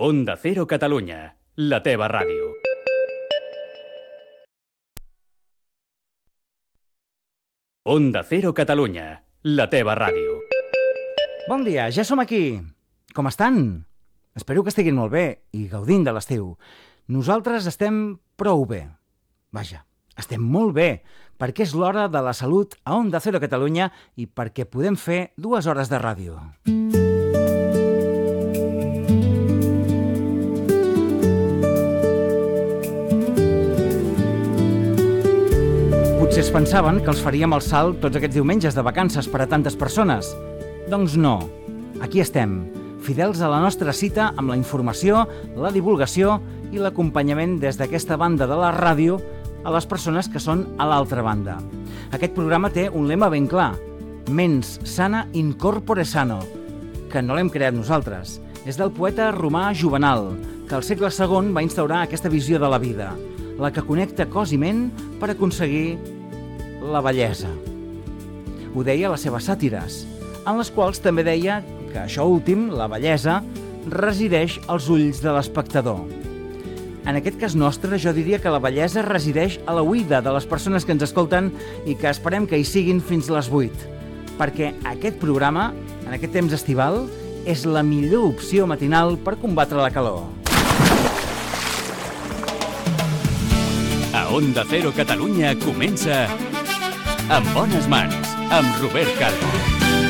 Onda Cero Catalunya, la teva ràdio. Onda Cero Catalunya, la teva ràdio. Bon dia, ja som aquí. Com estan? Espero que estiguin molt bé i gaudint de l'estiu. Nosaltres estem prou bé. Vaja, estem molt bé, perquè és l'hora de la salut a Onda Cero Catalunya i perquè podem fer 2 hores de ràdio. Potser es pensaven que els faríem el salt tots aquests diumenges de vacances per a tantes persones. Doncs no, aquí estem, fidels a la nostra cita amb la informació, la divulgació i l'acompanyament des d'aquesta banda de la ràdio a les persones que són a l'altra banda. Aquest programa té un lema ben clar, Mens sana in corpore sano, que no l'hem creat nosaltres. És del poeta romà Juvenal, que al segle II va instaurar aquesta visió de la vida, la que connecta cos i ment per aconseguir la bellesa. Ho deia a les seves sàtires, en les quals també deia que això últim, la bellesa, resideix als ulls de l'espectador. En aquest cas nostre, jo diria que la bellesa resideix a la oïda de les persones que ens escolten i que esperem que hi siguin fins les 8, perquè aquest programa, en aquest temps estival, és la millor opció matinal per combatre la calor. A Onda Cero Catalunya comença En bones mans, amb Robert Calvo.